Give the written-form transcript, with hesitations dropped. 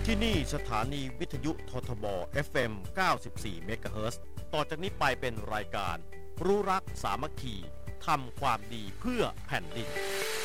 ที่นี่สถานีวิทยุททบ FM 94 เมกะเฮิรตซ์ต่อจากนี้ไปเป็นรายการรู้รักสามัคคีทำความดีเพื่อแผ่นดิน